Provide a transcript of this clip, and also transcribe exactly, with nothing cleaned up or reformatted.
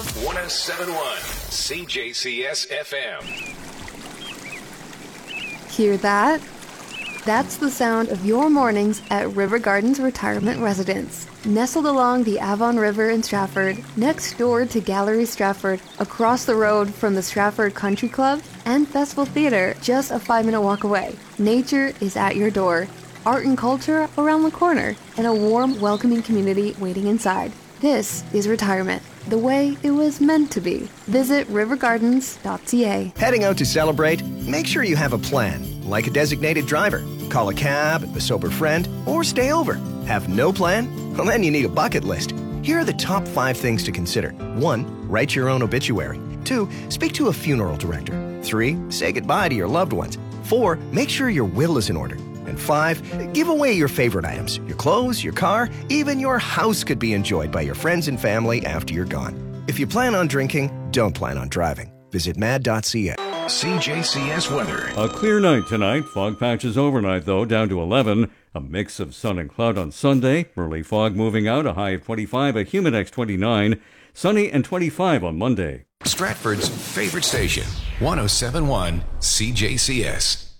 one oh seven point one C J C S F M. Hear that? That's the sound of your mornings at River Gardens Retirement Residence. Nestled along the Avon River in Stratford, next door to Gallery Stratford, across the road from the Stratford Country Club and Festival Theatre, just a five-minute walk away. Nature is at your door, art and culture around the corner, and a warm, welcoming community waiting inside. This is retirement, the way it was meant to be. Visit river gardens dot c a. Heading out to celebrate? Make sure you have a plan, like a designated driver. Call a cab, a sober friend, or stay over. Have no plan? Well, then you need a bucket list. Here are the top five things to consider. One, write your own obituary. Two, speak to a funeral director. Three, say goodbye to your loved ones. Four, make sure your will is in order. And five, give away your favorite items. Your clothes, your car, even your house could be enjoyed by your friends and family after you're gone. If you plan on drinking, don't plan on driving. Visit mad dot c a. C J C S weather. A clear night tonight. Fog patches overnight, though, down to eleven. A mix of sun and cloud on Sunday. Early fog moving out, a high of twenty-five, a Humidex twenty-nine. Sunny and twenty-five on Monday. Stratford's favorite station, one oh seven point one C J C S.